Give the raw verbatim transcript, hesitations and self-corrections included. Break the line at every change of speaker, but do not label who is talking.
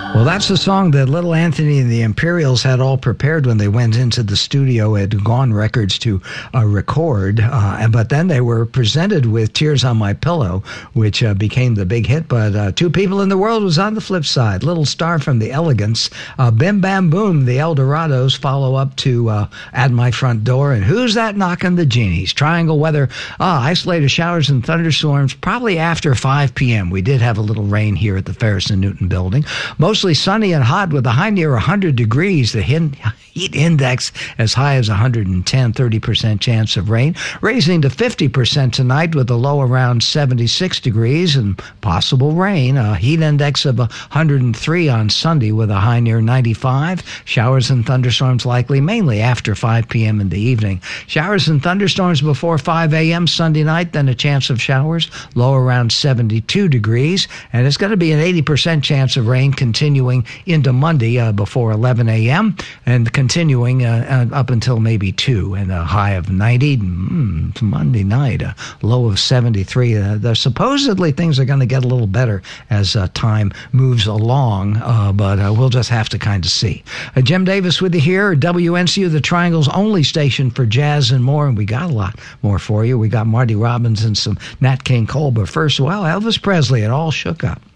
Well, that's the song that Little Anthony and the Imperials had all prepared when they went into the studio at Gone Records to uh, record. Uh, but then they were presented with Tears on My Pillow, which uh, became the big hit. But uh, Two People in the World was on the flip side. Little Star from the Elegants. Uh, Bim Bam Boom, the Eldorados, follow up to uh, At My Front Door. And Who's That Knockin' the Genies? Triangle weather, uh, isolated showers and thunderstorms, probably after five p.m. We did have a little rain here at the Ferris and Newton building. Mostly sunny and hot with a high near one hundred degrees. The heat index as high as one hundred ten, thirty percent chance of rain, raising to fifty percent tonight with a low around seventy-six degrees and possible rain. A heat index of one hundred three on Sunday with a high near ninety-five. Showers and thunderstorms likely mainly after five p.m. in the evening. Showers and thunderstorms before five a.m. Sunday night, then a chance of showers, low around seventy-two degrees. And it's going to be an eighty percent chance of rain continuing into Monday uh, before eleven a.m. and continuing uh, uh, up until maybe two, and a high of ninety. Mm, Monday night, a low of seventy-three. Uh, the, supposedly things are going to get a little better as uh, time moves along, uh, but uh, we'll just have to kind of see. Uh, Jim Davis with you here, W N C U, the Triangle's only station for jazz and more, and we got a lot more for you. We got Marty Robbins and some Nat King Cole, but first, well, Elvis Presley, It All Shook Up.